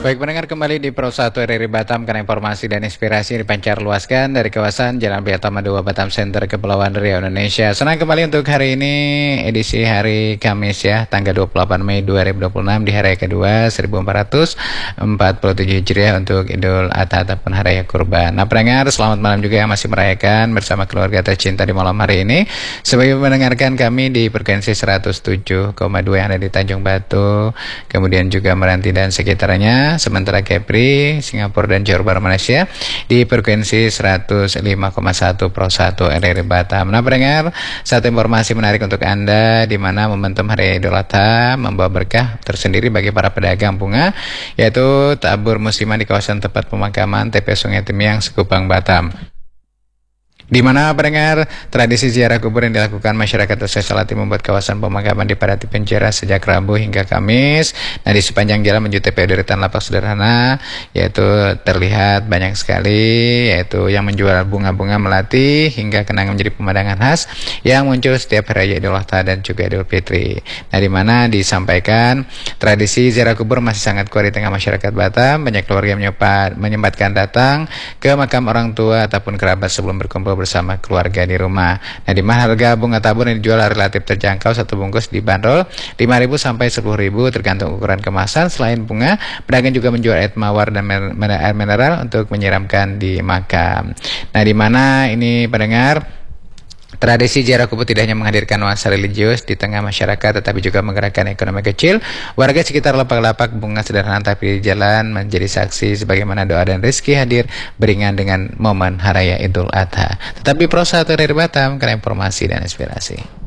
Baik, mendengar kembali di Pro 1 RRI Batam karena informasi dan inspirasi dipancar luaskan dari kawasan Jalan Biatama 2 Batam Center Kepulauan Riau Indonesia. Senang kembali untuk hari ini edisi hari Kamis ya, tanggal 28 Mei 2026 di hari kedua 1447 Hijriah untuk Idul Adha ataupun Hari Raya Kurban. Nah, pendengar, selamat malam juga yang masih merayakan bersama keluarga tercinta di malam hari ini. Sebagai mendengarkan kami di frekuensi 107,2 yang ada di Tanjung Batu, kemudian juga Meranti dan sekitarnya. Sementara Kepri, Singapura dan Johor Bahru Malaysia di frekuensi 105,1 Pro 1 RRI Batam. Nah, pendengar, satu informasi menarik untuk Anda di mana momentum Hari Idul Adha membawa berkah tersendiri bagi para pedagang bunga, yaitu tabur musiman di kawasan tempat pemakaman TP Sungai Temiang, Sekupang, Batam. Di mana pendengar, tradisi ziarah kubur yang dilakukan masyarakat Desa Salati membuat kawasan pemakaman dipadati penjara sejak Rabu hingga Kamis. Nah, di sepanjang jalan menuju TPU deretan lapak sederhana, yaitu terlihat banyak sekali, yaitu yang menjual bunga-bunga melati hingga kenangan menjadi pemandangan khas yang muncul setiap hari Raya Idul Adha dan juga Idul Fitri. Nah, di mana disampaikan tradisi ziarah kubur masih sangat kuat di tengah masyarakat Batam. Banyak keluarga yang menyempatkan datang ke makam orang tua ataupun kerabat sebelum berkumpul bersama keluarga di rumah. Nah, di mana harga bunga tabur yang dijual relatif terjangkau, satu bungkus dibanderol 5.000 sampai 10.000 tergantung ukuran kemasan. Selain bunga, pedagang juga menjual air mawar dan air mineral untuk menyiramkan di makam. Nah, di mana ini pendengar, tradisi ziarah kubur tidak hanya menghadirkan nuansa religius di tengah masyarakat, tetapi juga menggerakkan ekonomi kecil. Warga sekitar lapak-lapak bunga sederhana tapi di jalan menjadi saksi sebagaimana doa dan rezeki hadir beringan dengan momen Hari Raya Idul Adha. Tetapi Pro 1 RRI Batam karena informasi dan inspirasi.